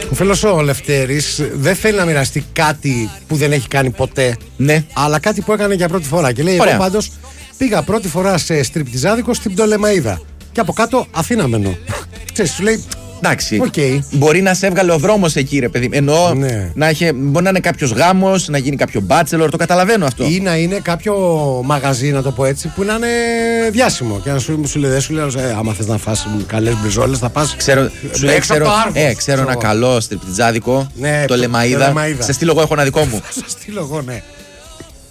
Ο φίλος ο Λευτέρης δεν θέλει να μοιραστεί κάτι που δεν έχει κάνει ποτέ. Ναι. Αλλά κάτι που έκανε για πρώτη φορά. Και λέει: Ωραία. Εγώ πάντως πήγα πρώτη φορά σε στριπτιζάδικο στην Πτολεμαΐδα. Και από κάτω Αθήνα μένω. Ξέρεις, σου λέει. Εντάξει. Okay. Μπορεί να σε έβγαλε ο δρόμος εκεί, ρε παιδί. Εννοώ Ναι. μπορεί να είναι κάποιος γάμος, να γίνει κάποιο μπάτσελορ. Το καταλαβαίνω αυτό. Ή να είναι κάποιο μαγαζί, να το πω έτσι, που να είναι διάσημο. Και να σου λέει: Δεν σου λέω, άμα θες να φας καλές μπριζόλες, θα πας. Ξέρω ένα καλό στριπτιτζάδικο. Ναι, το Λεμαΐδα. Σε στείλω εγώ, έχω ένα δικό μου. Θα στείλω εγώ, ναι.